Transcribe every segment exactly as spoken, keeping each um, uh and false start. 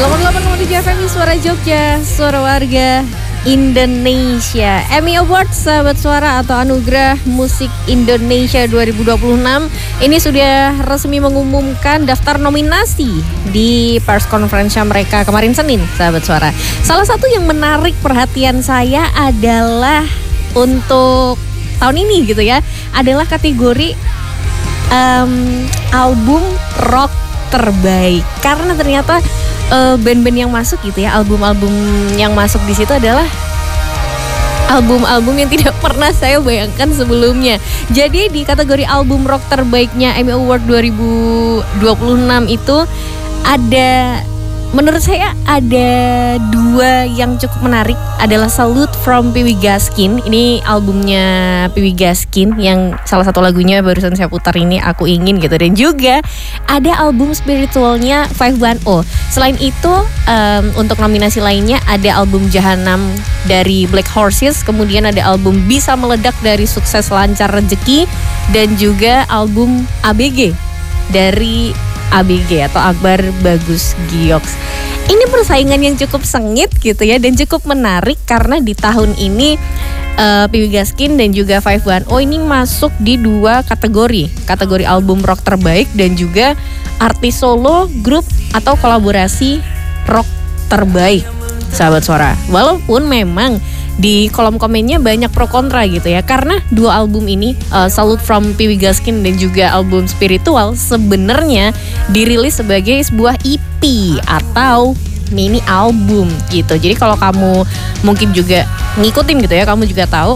delapan puluh delapan koma tujuh F M Suara Jogja, Suara Warga Indonesia. Emmy Awards, sahabat suara, atau Anugerah Musik Indonesia dua ribu dua puluh enam ini sudah resmi mengumumkan daftar nominasi di press conference mereka kemarin Senin, sahabat suara. Salah satu yang menarik perhatian saya adalah untuk tahun ini gitu ya, adalah kategori um, album rock terbaik, karena ternyata uh, band-band yang masuk gitu ya, album-album yang masuk di situ adalah album-album yang tidak pernah saya bayangkan sebelumnya. Jadi di kategori album rock terbaiknya Emmy Award dua ribu dua puluh enam itu ada, menurut saya ada dua yang cukup menarik, adalah Salute from Pee Wee Gaskin. Ini albumnya Pee Wee Gaskin yang salah satu lagunya barusan saya putar ini, Aku Ingin gitu. Dan juga ada album spiritualnya lima satu nol. Selain itu um, untuk nominasi lainnya ada album Jahanam dari Black Horses, kemudian ada album Bisa Meledak dari Sukses Lancar Rezeki, dan juga album A B G dari A B G atau Akbar Bagus Gioks. Ini persaingan yang cukup sengit gitu ya, dan cukup menarik karena di tahun ini uh, Pee Wee Gaskin dan juga lima satu nol ini masuk di dua kategori, kategori album rock terbaik dan juga artis solo, grup atau kolaborasi rock terbaik, sahabat suara. Walaupun memang di kolom komennya banyak pro kontra gitu ya, karena dua album ini uh, Salute from Pee Wee Gaskin dan juga album Spiritual sebenarnya dirilis sebagai sebuah E P atau mini album gitu. Jadi kalau kamu mungkin juga ngikutin gitu ya, kamu juga tahu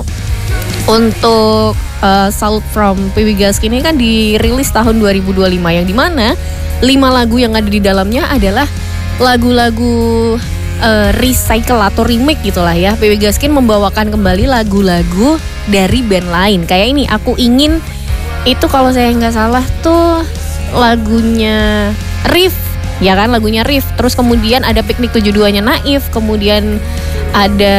untuk uh, Salute from Pee Wee Gaskin ini kan dirilis tahun dua ribu dua puluh lima, yang dimana lima lagu yang ada di dalamnya adalah lagu-lagu Uh, recycle atau remake gitulah ya. Pee Wee Gaskin membawakan kembali lagu-lagu dari band lain. Kayak ini, Aku Ingin itu kalau saya nggak salah tuh lagunya Riff, ya kan, lagunya Riff. Terus kemudian ada Piknik tujuh puluh dua-nya Naif, kemudian ada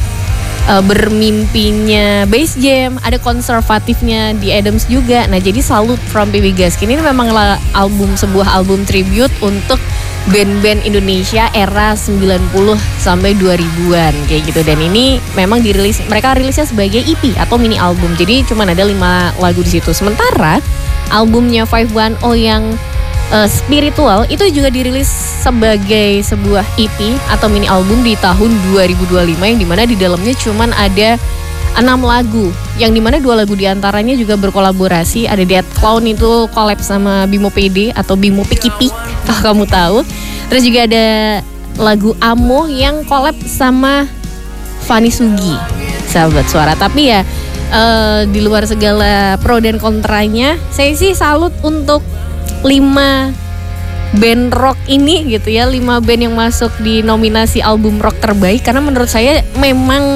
uh, Bermimpinya Bass Jam, ada Konservatifnya The Adams juga. Nah, jadi Salute from Pee Wee Gaskin ini memang album, sebuah album tribute untuk band-band Indonesia era sembilan puluh sampai dua ribuan kayak gitu. Dan ini memang dirilis, mereka rilisnya sebagai E P atau mini album. Jadi cuma ada lima lagu di situ. Sementara albumnya lima satu nol yang uh, Spiritual itu juga dirilis sebagai sebuah E P atau mini album di tahun dua ribu dua puluh lima, yang dimana di dalamnya cuma ada enam lagu, yang dimana dua lagu diantaranya juga berkolaborasi. Ada Dead Clown itu collab sama Bimo P D atau Bimo Pikipi kalau kamu tahu. Terus juga ada lagu Amo yang collab sama Fanny Sugi, sahabat suara. Tapi ya uh, di luar segala pro dan kontranya, saya sih salut untuk lima band rock ini gitu ya, lima band yang masuk di nominasi album rock terbaik. Karena menurut saya memang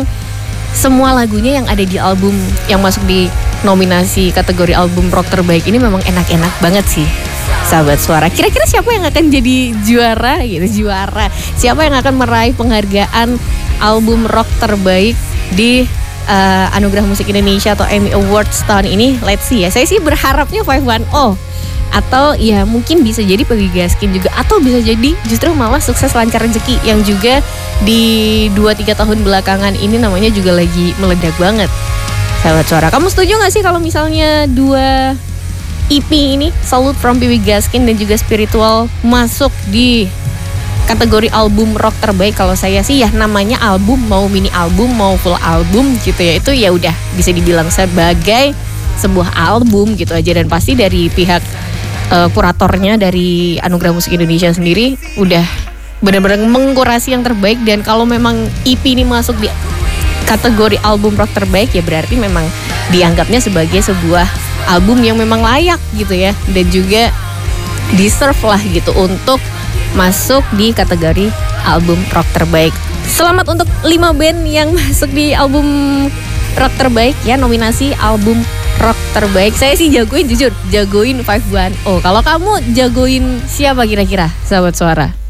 semua lagunya yang ada di album yang masuk di nominasi kategori album rock terbaik ini memang enak-enak banget sih, sahabat suara. Kira-kira siapa yang akan jadi juara gitu, juara. Siapa yang akan meraih penghargaan album rock terbaik di uh, Anugerah Musik Indonesia atau Emmy Awards tahun ini? Let's see ya. Saya sih berharapnya lima satu nol. Atau ya mungkin bisa jadi Pee Wee Gaskin juga, atau bisa jadi justru malah Sukses Lancar Rezeki yang juga di dua tiga tahun belakangan ini namanya juga lagi meledak banget, sahabat suara. Kamu setuju gak sih kalau misalnya dua E P ini, Salute from Pee Wee Gaskin dan juga Spiritual, masuk di kategori album rock terbaik? Kalau saya sih ya namanya album, mau mini album mau full album gitu ya, itu ya udah bisa dibilang sebagai sebuah album gitu aja. Dan pasti dari pihak uh, kuratornya dari Anugerah Musik Indonesia sendiri udah benar-benar mengkurasi yang terbaik. Dan kalau memang E P ini masuk di kategori album rock terbaik, ya berarti memang dianggapnya sebagai sebuah album yang memang layak gitu ya, dan juga deserve lah gitu untuk masuk di kategori album rock terbaik. Selamat untuk lima band yang masuk di album rock terbaik ya, nominasi album rock terbaik. Saya sih jagoin, jujur jagoin lima satu nol. Kalau kamu jagoin siapa kira-kira, sahabat suara?